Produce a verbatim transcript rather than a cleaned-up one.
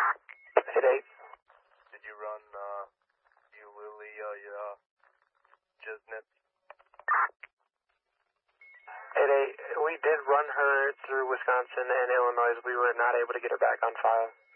Hit eight. Did you run, uh, you Lily, uh, your, uh, Jesnit? Hit eight. We did run her through Wisconsin and Illinois. We were not able to get her back on file.